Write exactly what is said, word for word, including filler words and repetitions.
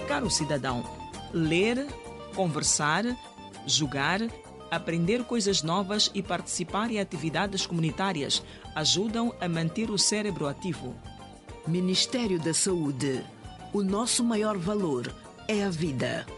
Caro cidadão, ler, conversar, jogar, aprender coisas novas e participar em atividades comunitárias ajudam a manter o cérebro ativo. Ministério da Saúde. O nosso maior valor é a vida.